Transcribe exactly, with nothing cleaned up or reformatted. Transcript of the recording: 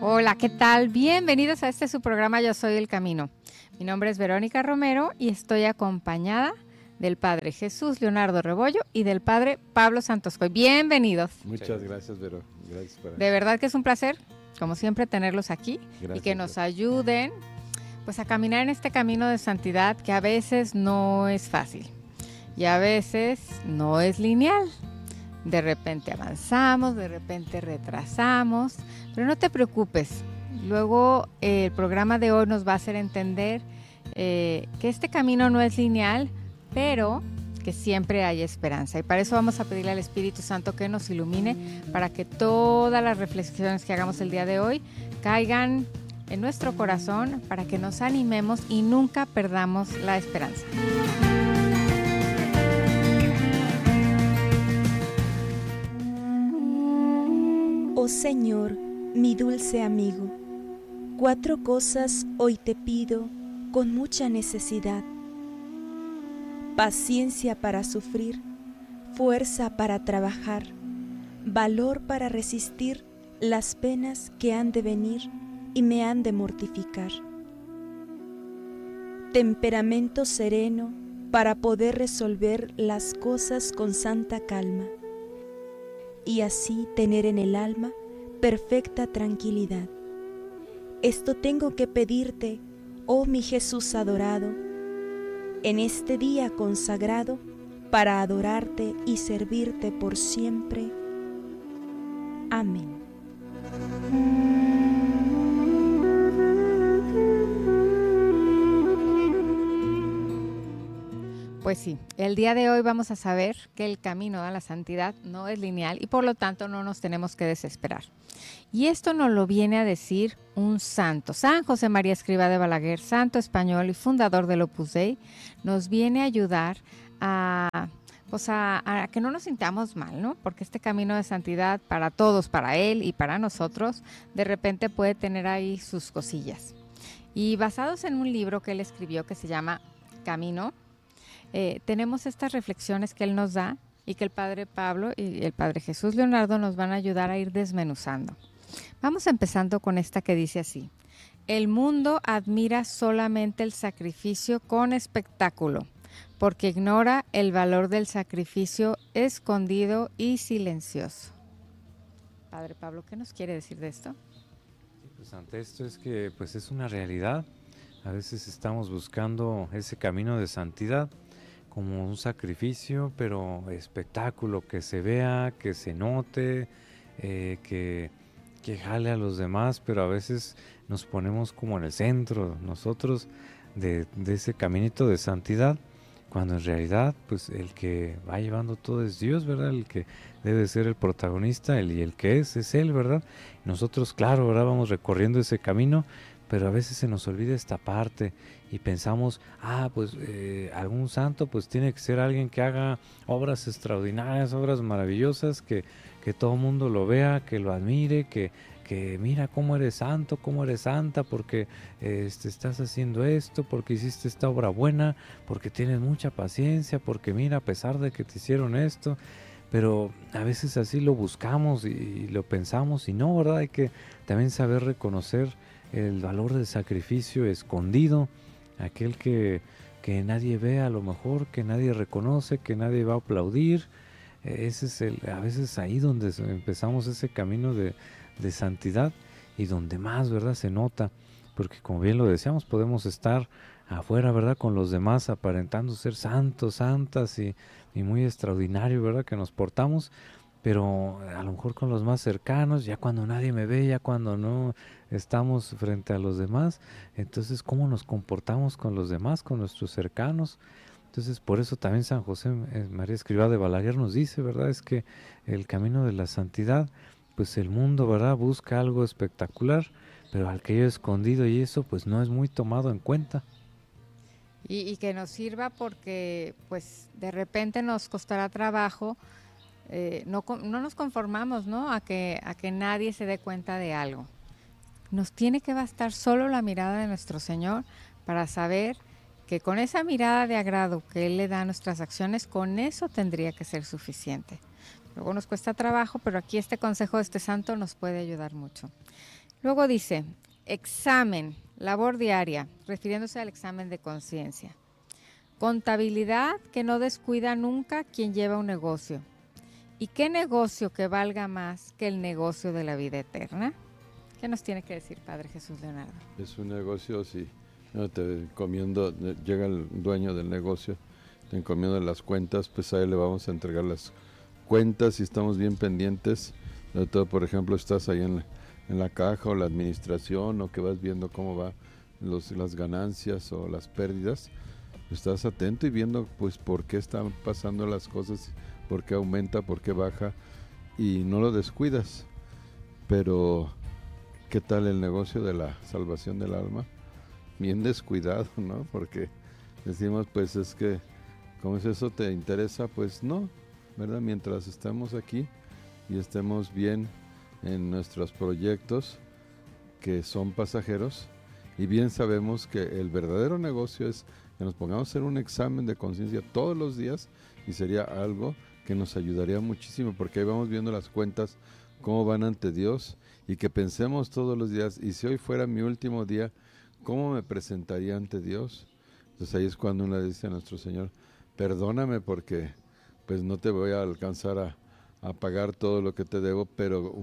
Hola, ¿qué tal? Bienvenidos a este su programa Yo Soy el Camino. Mi nombre es Verónica Romero y estoy acompañada del Padre Jesús Leonardo Rebollo y del Padre Pablo Santoscoy. Bienvenidos. Muchas gracias, Vero. Gracias por... De verdad que es un placer, como siempre, tenerlos aquí. Gracias, y que nos ayuden pues, a caminar en este camino de santidad que a veces no es fácil y a veces no es lineal. De repente avanzamos, de repente retrasamos, pero no te preocupes. Luego eh, el programa de hoy nos va a hacer entender eh, que este camino no es lineal, pero que siempre hay esperanza. Y para eso vamos a pedirle al Espíritu Santo que nos ilumine para que todas las reflexiones que hagamos el día de hoy caigan en nuestro corazón, para que nos animemos y nunca perdamos la esperanza. Oh Señor, mi dulce amigo, cuatro cosas hoy te pido con mucha necesidad: paciencia para sufrir, fuerza para trabajar, valor para resistir las penas que han de venir y me han de mortificar, temperamento sereno para poder resolver las cosas con santa calma, y así tener en el alma perfecta tranquilidad. Esto tengo que pedirte, oh mi Jesús adorado, en este día consagrado para adorarte y servirte por siempre. Amén. Pues sí, el día de hoy vamos a saber que el camino a la santidad no es lineal y por lo tanto no nos tenemos que desesperar. Y esto nos lo viene a decir un santo, San José María Escrivá de Balaguer, santo español y fundador del Opus Dei, nos viene a ayudar a, pues a, a que no nos sintamos mal, ¿no? Porque este camino de santidad para todos, para él y para nosotros, de repente puede tener ahí sus cosillas. Y basados en un libro que él escribió que se llama Camino, Eh, tenemos estas reflexiones que él nos da y que el Padre Pablo y el Padre Jesús Leonardo nos van a ayudar a ir desmenuzando. Vamos empezando con esta que dice así: el mundo admira solamente el sacrificio con espectáculo, porque ignora el valor del sacrificio escondido y silencioso. Padre Pablo, ¿qué nos quiere decir de esto? Sí, pues ante esto es que pues es una realidad. A veces estamos buscando ese camino de santidad como un sacrificio, pero espectáculo, que se vea, que se note, eh, que, que jale a los demás, pero a veces nos ponemos como en el centro nosotros de, de ese caminito de santidad, cuando en realidad pues el que va llevando todo es Dios, ¿verdad? El que debe ser el protagonista, el, y el que es, es Él, ¿verdad? Nosotros, claro, ¿verdad? Vamos recorriendo ese camino, pero a veces se nos olvida esta parte y pensamos, ah, pues eh, algún santo pues tiene que ser alguien que haga obras extraordinarias, obras maravillosas, que, que todo el mundo lo vea, que lo admire, que, que mira cómo eres santo, cómo eres santa, porque eh, este, estás haciendo esto, porque hiciste esta obra buena, porque tienes mucha paciencia, porque mira, a pesar de que te hicieron esto. Pero a veces así lo buscamos y, y lo pensamos y no, ¿verdad? Hay que también saber reconocer el valor del sacrificio escondido, aquel que, que nadie ve a lo mejor, que nadie reconoce, que nadie va a aplaudir. Ese es el, a veces ahí donde empezamos ese camino de, de santidad y donde más, ¿verdad?, se nota, porque como bien lo decíamos, podemos estar afuera, ¿verdad?, con los demás aparentando ser santos, santas y, y muy extraordinario, ¿verdad?, que nos portamos, pero a lo mejor con los más cercanos, ya cuando nadie me ve, ya cuando no estamos frente a los demás, entonces cómo nos comportamos con los demás, con nuestros cercanos. Entonces por eso también San José María Escrivá de Balaguer nos dice, ¿verdad?, es que el camino de la santidad, pues el mundo, ¿verdad?, busca algo espectacular, pero al que yo he escondido y eso pues no es muy tomado en cuenta. Y, y que nos sirva porque pues de repente nos costará trabajo. Eh, no, no nos conformamos, ¿no?, a que, a que nadie se dé cuenta de algo. Nos tiene que bastar solo la mirada de nuestro Señor para saber que con esa mirada de agrado que Él le da a nuestras acciones, con eso tendría que ser suficiente. Luego nos cuesta trabajo, pero aquí este consejo de este santo nos puede ayudar mucho. Luego dice, examen, labor diaria, refiriéndose al examen de conciencia. Contabilidad que no descuida nunca quien lleva un negocio. ¿Y qué negocio que valga más que el negocio de la vida eterna? ¿Qué nos tiene que decir Padre Jesús Leonardo? Es un negocio, sí. No, te encomiendo, llega el dueño del negocio, te encomiendo las cuentas, pues a él le vamos a entregar las cuentas y estamos bien pendientes. Sobre todo, por ejemplo, estás ahí en la, en la caja o la administración o que vas viendo cómo va los, las ganancias o las pérdidas. Estás atento y viendo pues por qué están pasando las cosas, por qué aumenta, por qué baja y no lo descuidas. Pero ¿qué tal el negocio de la salvación del alma? Bien descuidado, ¿no? Porque decimos pues es que ¿cómo es eso? ¿Te interesa? Pues no, ¿verdad? Mientras estemos aquí y estemos bien en nuestros proyectos que son pasajeros y bien sabemos que el verdadero negocio es que nos pongamos a hacer un examen de conciencia todos los días y sería algo que nos ayudaría muchísimo porque ahí vamos viendo las cuentas cómo van ante Dios y que pensemos todos los días y si hoy fuera mi último día, ¿cómo me presentaría ante Dios? Entonces ahí es cuando uno le dice a nuestro Señor, perdóname porque pues no te voy a alcanzar a, a pagar todo lo que te debo, pero